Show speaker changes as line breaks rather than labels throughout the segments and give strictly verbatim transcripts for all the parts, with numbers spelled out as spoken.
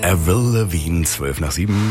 Avril Lavigne, zwölf nach sieben.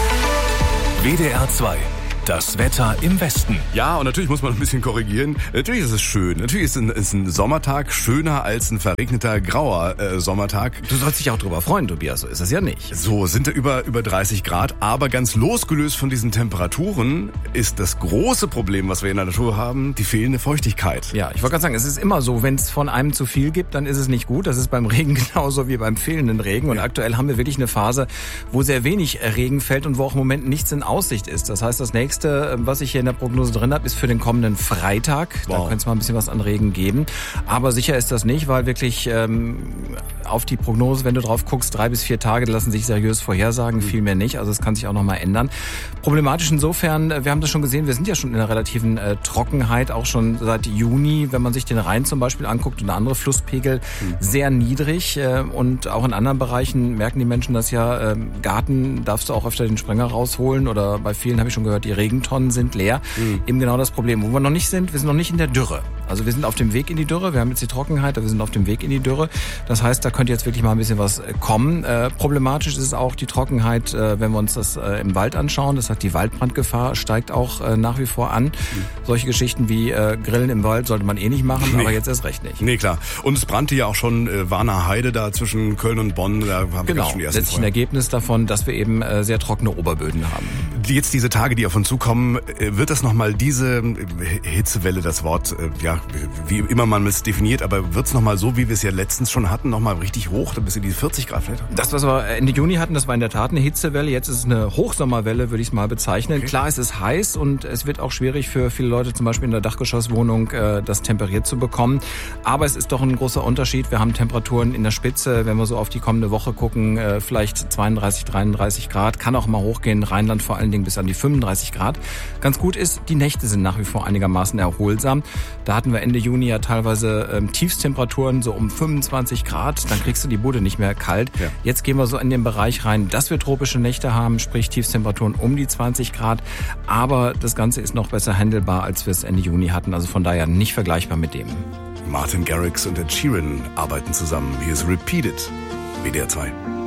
W D R zwei. Das Wetter im Westen.
Ja, und natürlich muss man ein bisschen korrigieren. Natürlich ist es schön. Natürlich ist ein, ist ein Sommertag schöner als ein verregneter, grauer äh, Sommertag.
Du sollst dich auch drüber freuen, Tobias. So ist es ja nicht.
So, sind da über, über dreißig Grad. Aber ganz losgelöst von diesen Temperaturen ist das große Problem, was wir in der Natur haben, die fehlende Feuchtigkeit.
Ja, ich wollte gerade sagen, es ist immer so, wenn es von einem zu viel gibt, dann ist es nicht gut. Das ist beim Regen genauso wie beim fehlenden Regen. Und ja. aktuell haben wir wirklich eine Phase, wo sehr wenig Regen fällt und wo auch im Moment nichts in Aussicht ist. Das heißt, das nächste was ich hier in der Prognose drin habe, ist für den kommenden Freitag. Wow. Da könnte es mal ein bisschen was an Regen geben. Aber sicher ist das nicht, weil wirklich ähm, auf die Prognose, wenn du drauf guckst, drei bis vier Tage lassen sich seriös vorhersagen, viel mehr nicht. Also es kann sich auch noch mal ändern. Problematisch insofern, wir haben das schon gesehen, wir sind ja schon in einer relativen äh, Trockenheit, auch schon seit Juni, wenn man sich den Rhein zum Beispiel anguckt und andere Flusspegel, mhm. sehr niedrig. Äh, und auch in anderen Bereichen merken die Menschen das ja, äh, Garten darfst du auch öfter den Sprenger rausholen oder bei vielen habe ich schon gehört, die Regentonnen sind leer. Mhm. Eben genau das Problem. Wo wir noch nicht sind, wir sind noch nicht in der Dürre. Also wir sind auf dem Weg in die Dürre. Wir haben jetzt die Trockenheit, aber wir sind auf dem Weg in die Dürre. Das heißt, da könnte jetzt wirklich mal ein bisschen was kommen. Äh, problematisch ist auch die Trockenheit, äh, wenn wir uns das äh, im Wald anschauen. Das heißt, die Waldbrandgefahr steigt auch äh, nach wie vor an. Mhm. Solche Geschichten wie äh, Grillen im Wald sollte man eh nicht machen, nee. aber jetzt erst recht nicht.
Nee, klar. Und es brannte ja auch schon äh, Warner Heide da zwischen Köln und Bonn. Da haben
genau,
wir schon die ersten
letztlich ein Ergebnis davon, dass wir eben äh, sehr trockene Oberböden haben.
Jetzt diese Tage, die auf uns zukommen, wird das nochmal diese Hitzewelle, das Wort, ja, wie immer man es definiert, aber wird es nochmal so, wie wir es ja letztens schon hatten, nochmal richtig hoch, bis in die vierzig Grad vielleicht?
Das, was wir Ende Juni hatten, das war in der Tat eine Hitzewelle. Jetzt ist es eine Hochsommerwelle, würde ich es mal bezeichnen. Okay. Klar, es ist heiß und es wird auch schwierig für viele Leute, zum Beispiel in der Dachgeschosswohnung, das temperiert zu bekommen. Aber es ist doch ein großer Unterschied. Wir haben Temperaturen in der Spitze, wenn wir so auf die kommende Woche gucken, vielleicht zweiunddreißig, dreiunddreißig Grad. Kann auch mal hochgehen, Rheinland vor allen Dingen bis an die fünfunddreißig Grad. Ganz gut ist, die Nächte sind nach wie vor einigermaßen erholsam. Da hatten wir Ende Juni ja teilweise ähm, Tiefstemperaturen so um fünfundzwanzig Grad. Dann kriegst du die Bude nicht mehr kalt. Ja. Jetzt gehen wir so in den Bereich rein, dass wir tropische Nächte haben, sprich Tiefstemperaturen um die zwanzig Grad. Aber das Ganze ist noch besser handelbar, als wir es Ende Juni hatten. Also von daher nicht vergleichbar mit dem.
Martin Garrix und Ed Sheeran arbeiten zusammen. Hier ist Repeated, W D R zwei.